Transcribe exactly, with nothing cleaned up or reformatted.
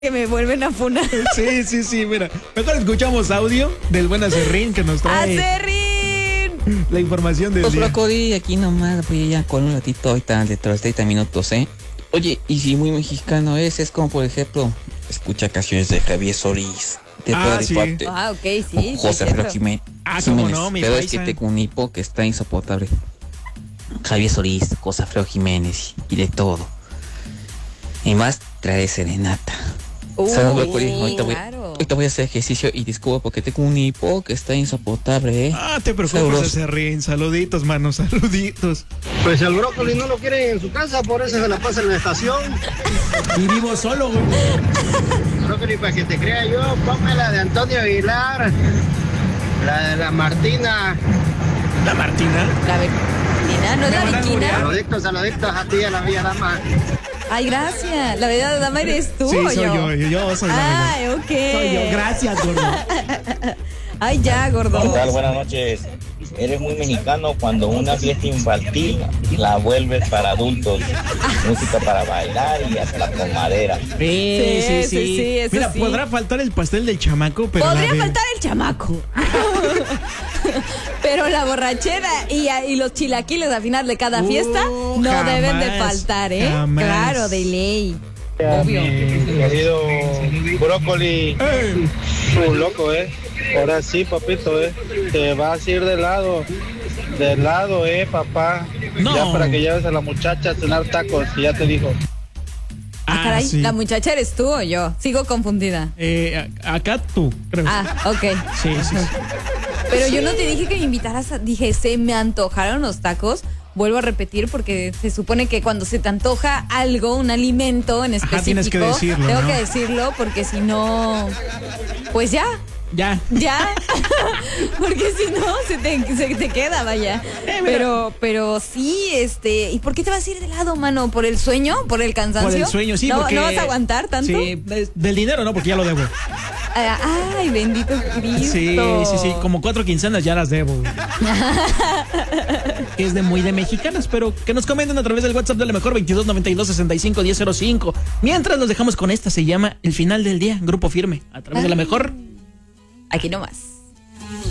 Que me vuelven a funar. Sí, sí, sí, mira. Mejor escuchamos audio del buen Acerrín que nos trae ¡Acerrín! la información del Pues día. Brocoli, aquí nomás, pues ya con un ratito ahorita dentro de los treinta minutos, ¿eh? Oye, y si muy mexicano es, es como por ejemplo, escucha canciones de Javier Solís, de Ah, Pedro sí. Infante, Ah, ok, sí. o José sí, Alfredo cierto. Jiménez. Ah, cómo Jiménez. no, mi Pero es que paisa. tengo un hipo que está insoportable. Javier Solís, José Alfredo Jiménez y de todo. Y más trae serenata. Uy, ¿Sabes, Brocoli? Ahorita voy, claro. ahorita voy a hacer ejercicio y descubro porque tengo un hipo que está insoportable, ¿eh? Ah, te preocupes, Seguros. Acerrín. Saluditos, mano, saluditos. Pues el brócoli no lo quiere en su casa, por eso se la pasa en la estación. Y vivo solo, güey. Brócoli, para que te crea yo, ponme la de Antonio Aguilar, la de la Martina. La Martina. La Viquina, ¿no es Me la van a Viquina? alburear. Saluditos, saluditos a ti, a la Villa Dama. Ay, gracias. La verdad, dama eres tú Sí, o soy yo. yo. Yo soy la Ay, ok. Soy yo. Gracias, gordo. Ay, ya, gordo. ¿Qué tal? Buenas noches. Eres muy mexicano cuando una fiesta infantil la vuelves para adultos. Música para bailar y hasta con madera. Sí, sí, sí, eso Mira, sí. podrá faltar el pastel del chamaco, pero. Podría la de- faltar el chamaco. Pero la borrachera y, y los chilaquiles al final de cada fiesta Uh, no jamás, deben de faltar, ¿eh? jamás. Claro, de ley. Obvio. Querido brócoli, ¡Ey! su loco, ¿eh? Ahora sí, papito, ¿eh? Te vas a ir de lado. De lado, ¿eh, papá? No. Ya para que lleves a la muchacha a cenar tacos, que ya te dijo. Ah, caray, sí. ¿la muchacha eres tú o yo? Sigo confundida. Eh, a- acá tú, creo. Ah, ok. Sí, sí, sí. Pero yo no te dije que me invitaras a... Dije, se me antojaron los tacos. Vuelvo a repetir porque se supone que cuando se te antoja algo, un alimento en específico, Ajá, tienes que decirlo, tengo ¿no? que decirlo porque si no, pues ya, Ya. ya, porque si no se te, se te queda, vaya. Eh, mira. Pero, pero sí, este, ¿y por qué te vas a ir de lado, mano? ¿Por el sueño? ¿Por el cansancio? Por el sueño, sí, ¿No, porque... ¿No vas a aguantar tanto? Sí, es- del dinero no, porque ya lo debo. Ay, bendito Cristo. Sí, sí, sí, como cuatro quincenas ya las debo. Que es de muy de mexicanas, pero que nos comenten a través del WhatsApp de la mejor veintidós noventa y dos sesenta y cinco diez cero cinco. Mientras los dejamos con esta, se llama El Final del Día, Grupo Firme, a través de la mejor. Aquí nomás.